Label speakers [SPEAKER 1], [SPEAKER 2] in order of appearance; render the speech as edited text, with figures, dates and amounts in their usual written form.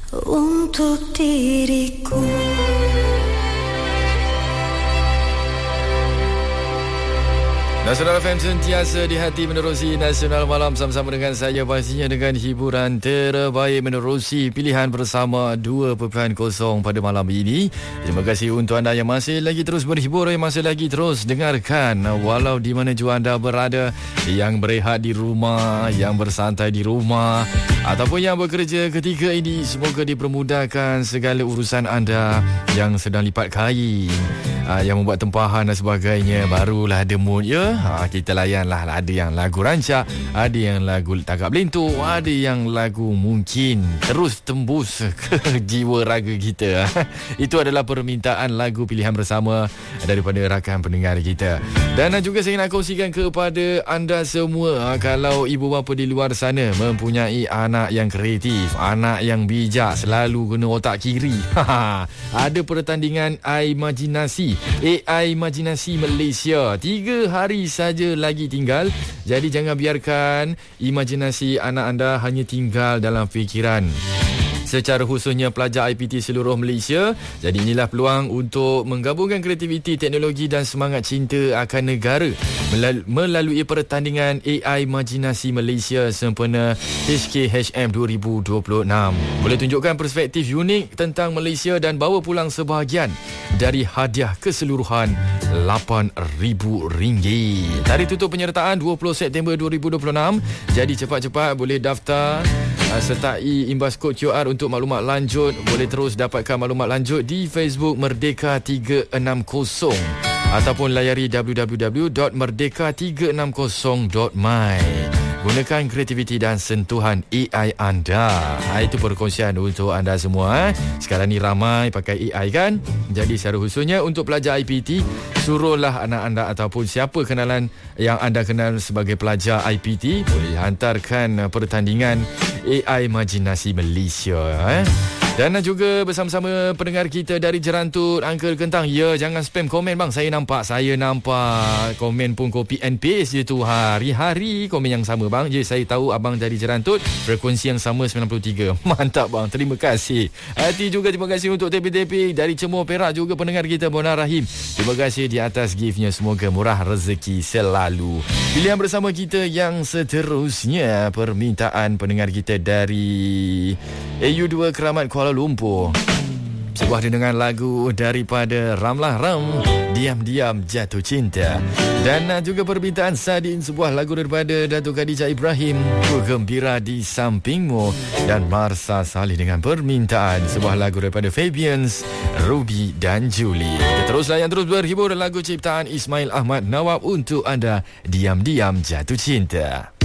[SPEAKER 1] untuk diriku.
[SPEAKER 2] Nasional FM sentiasa di hati menerusi Nasional Malam sama-sama dengan saya, pastinya dengan hiburan terbaik menerusi pilihan bersama 2.0 pada malam ini. Terima kasih untuk anda yang masih lagi terus berhibur, yang masih lagi terus dengarkan walau di mana jua anda berada, yang berehat di rumah, yang bersantai di rumah ataupun yang bekerja ketika ini. Semoga dipermudahkan segala urusan anda yang sedang lipat kain, yang membuat tempahan dan sebagainya. Barulah ada mood, ya. Kita layanlah. Ada yang lagu rancak, ada yang lagu tagak belintu, ada yang lagu mungkin terus tembus ke jiwa raga kita. Itu adalah permintaan lagu pilihan bersama daripada rakan pendengar kita. Dan juga saya nak kongsikan kepada anda semua, kalau ibu bapa di luar sana mempunyai anak yang kreatif, anak yang bijak, selalu guna otak kiri. Ada pertandingan Imajinasi Malaysia. 3 hari saja lagi tinggal. Jadi jangan biarkan imajinasi anak anda hanya tinggal dalam fikiran. Secara khususnya pelajar IPT seluruh Malaysia. Jadi inilah peluang untuk menggabungkan kreativiti, teknologi dan semangat cinta akan negara melalui pertandingan AI Imajinasi Malaysia sempena HKHM 2026. Boleh tunjukkan perspektif unik tentang Malaysia dan bawa pulang sebahagian dari hadiah keseluruhan RM8,000. Tarikh tutup penyertaan 20 September 2026. Jadi cepat-cepat boleh daftar, sertai imbas kod QR untuk maklumat lanjut. Boleh terus dapatkan maklumat lanjut di Facebook Merdeka 360 ataupun layari www.merdeka360.my. Gunakan kreativiti dan sentuhan AI anda. Itu perkongsian untuk anda semua. Sekarang ni ramai pakai AI kan. Jadi secara khususnya untuk pelajar IPT, suruhlah anak anda ataupun siapa kenalan yang anda kenal sebagai pelajar IPT, boleh hantarkan pertandingan AI Imajinasi Malaysia. Dan juga bersama-sama pendengar kita dari Jerantut, Uncle Kentang. Ya, jangan spam komen bang. Saya nampak komen pun copy and paste je tu. Hari-hari komen yang sama bang. Je, saya tahu abang dari Jerantut, frekuensi yang sama 93. Mantap bang, terima kasih. Hati juga terima kasih untuk TP-TP dari Cemur Perak juga pendengar kita, Bona Rahim. Terima kasih di atas giftnya. Semoga murah rezeki selalu. Pilihan bersama kita yang seterusnya, permintaan pendengar kita dari AU2 Keramat Kuala Lumpur. Sebuah dendengan lagu daripada Ramlah Ram, Diam-Diam Jatuh Cinta. Dan juga permintaan Sadin, sebuah lagu daripada Datuk Khadijah Ibrahim, Ku Gembira di Sampingmu. Dan Marsa Salih dengan permintaan sebuah lagu daripada Fabians, Ruby dan Julie. Teruslah yang terus berhibur, lagu ciptaan Ismail Ahmad Nawab untuk anda, Diam-Diam Jatuh Cinta.